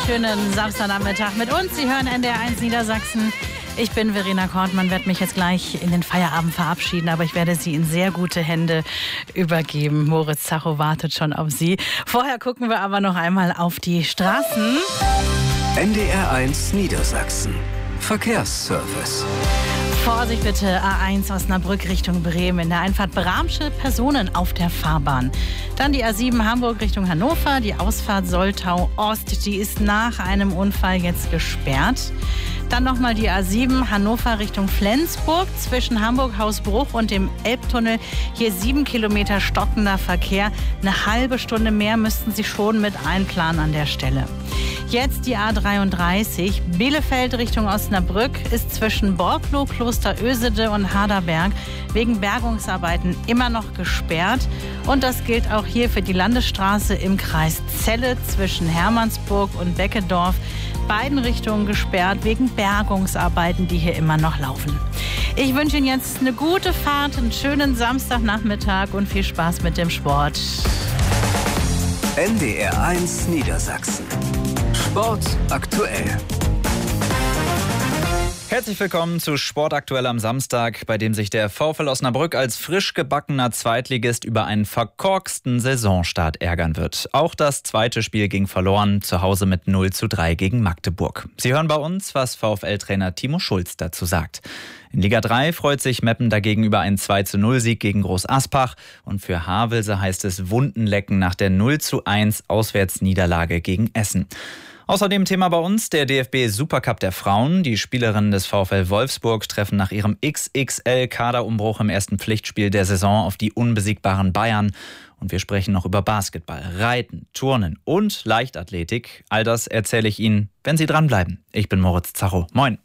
schönen Samstagnachmittag mit uns. Sie hören NDR1 Niedersachsen. Ich bin Verena Kortmann, werde mich jetzt gleich in den Feierabend verabschieden, aber ich werde Sie in sehr gute Hände übergeben. Moritz Zacho wartet schon auf Sie. Vorher gucken wir aber noch einmal auf die Straßen. NDR1 Niedersachsen. Verkehrsservice. Vorsicht bitte, A1 Osnabrück Richtung Bremen. In der Einfahrt Bramsche Personen auf der Fahrbahn. Dann die A7 Hamburg Richtung Hannover. Die Ausfahrt Soltau Ost, die ist nach einem Unfall jetzt gesperrt. Dann nochmal die A7 Hannover Richtung Flensburg zwischen Hamburg-Hausbruch und dem Elbtunnel. Hier 7 Kilometer stockender Verkehr. Eine halbe Stunde mehr müssten Sie schon mit einplanen an der Stelle. Jetzt die A33 Bielefeld Richtung Osnabrück ist zwischen Borklow, Kloster Ösede und Harderberg wegen Bergungsarbeiten immer noch gesperrt. Und das gilt auch hier für die Landesstraße im Kreis Celle zwischen Hermannsburg und Beckedorf. Beiden Richtungen gesperrt wegen Bergungsarbeiten, die hier immer noch laufen. Ich wünsche Ihnen jetzt eine gute Fahrt, einen schönen Samstagnachmittag und viel Spaß mit dem Sport. NDR1 Niedersachsen. Sport aktuell. Herzlich willkommen zu Sport aktuell am Samstag, bei dem sich der VfL Osnabrück als frisch gebackener Zweitligist über einen verkorksten Saisonstart ärgern wird. Auch das zweite Spiel ging verloren, zu Hause mit 0:3 gegen Magdeburg. Sie hören bei uns, was VfL-Trainer Timo Schulz dazu sagt. In Liga 3 freut sich Meppen dagegen über einen 2:0-Sieg gegen Groß Aspach. Und für Havelse heißt es Wundenlecken nach der 0:1 Auswärtsniederlage gegen Essen. Außerdem Thema bei uns der DFB-Supercup der Frauen. Die Spielerinnen des VfL Wolfsburg treffen nach ihrem XXL-Kaderumbruch im ersten Pflichtspiel der Saison auf die unbesiegbaren Bayern. Und wir sprechen noch über Basketball, Reiten, Turnen und Leichtathletik. All das erzähle ich Ihnen, wenn Sie dranbleiben. Ich bin Moritz Zacho. Moin.